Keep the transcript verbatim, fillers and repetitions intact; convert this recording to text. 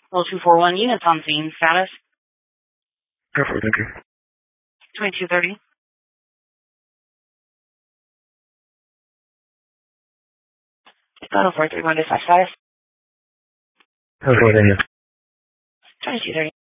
Level two four one units on scene. Status? Careful, thank you. twenty-two thirty. Battle four three one dispatch status? Careful, thank you. twenty-two thirty.